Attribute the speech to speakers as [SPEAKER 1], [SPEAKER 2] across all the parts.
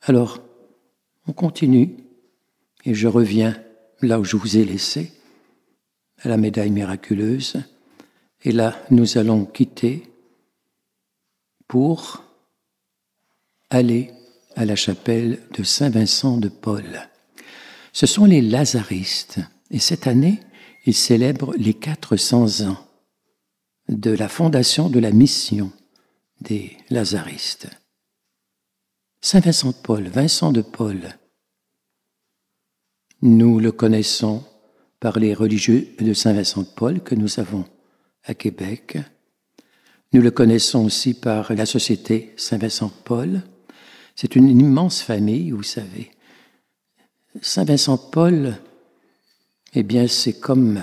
[SPEAKER 1] Alors, on continue, et je reviens là où je vous ai laissé, à la médaille miraculeuse, et là, nous allons quitter pour aller à la chapelle de Saint-Vincent de Paul. Ce sont les Lazaristes, et cette année, ils célèbrent les 400 ans de la fondation de la mission des Lazaristes. Saint-Vincent de Paul, Vincent de Paul, nous le connaissons par les religieux de Saint-Vincent de Paul que nous avons à Québec. Nous le connaissons aussi par la Société Saint-Vincent de Paul. C'est une immense famille, vous savez. Saint-Vincent de Paul, eh bien, c'est comme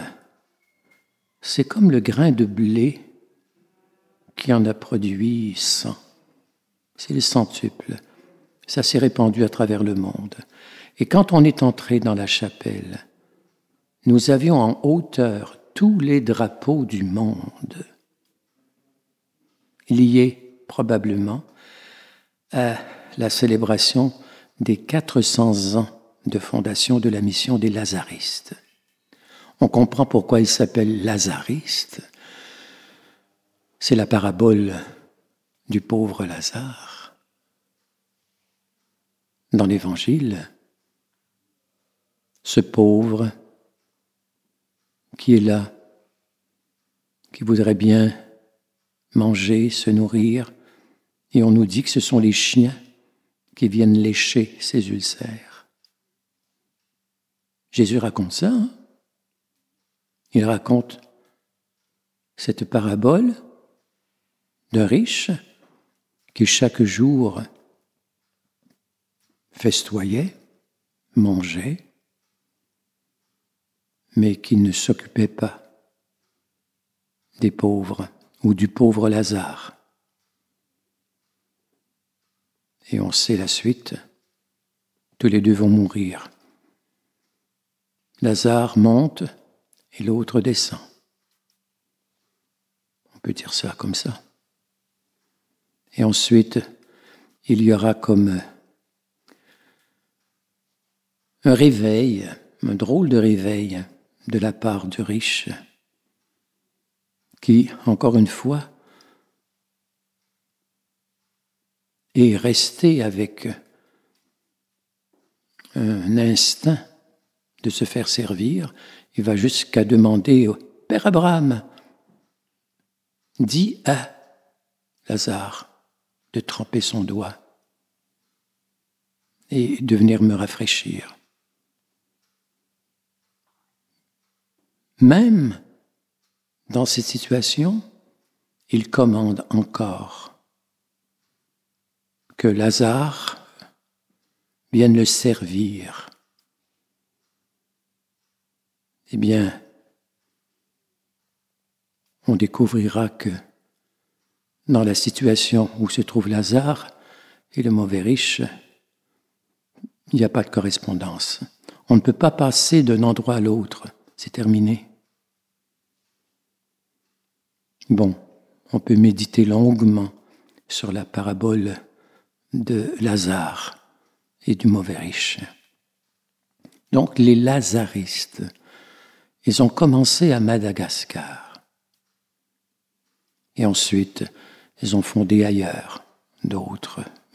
[SPEAKER 1] le grain de blé qui en a produit 100. C'est le centuple. Ça s'est répandu à travers le monde. Et quand on est entré dans la chapelle, nous avions en hauteur tous les drapeaux du monde, liés probablement à la célébration des 400 ans de fondation de la mission des Lazaristes. On comprend pourquoi ils s'appellent Lazaristes. C'est la parabole du pauvre Lazare. Dans l'Évangile, ce pauvre qui est là, qui voudrait bien manger, se nourrir, et on nous dit que ce sont les chiens qui viennent lécher ses ulcères. Jésus raconte ça, hein? Il raconte cette parabole d'un riche qui chaque jour festoyait, mangeait, mais qui ne s'occupait pas des pauvres ou du pauvre Lazare. Et on sait la suite, tous les deux vont mourir. Lazare monte et l'autre descend. On peut dire ça comme ça. Et ensuite, il y aura comme un réveil, un drôle de réveil de la part du riche qui, encore une fois, est resté avec un instinct de se faire servir. Il va jusqu'à demander au Père Abraham, dis à Lazare de tremper son doigt et de venir me rafraîchir. Même dans cette situation, il commande encore que Lazare vienne le servir. Eh bien, on découvrira que dans la situation où se trouve Lazare et le mauvais riche, il n'y a pas de correspondance. On ne peut pas passer d'un endroit à l'autre. C'est terminé. Bon, on peut méditer longuement sur la parabole de Lazare et du mauvais riche. Donc, les Lazaristes, ils ont commencé à Madagascar. Et ensuite, ils ont fondé ailleurs d'autres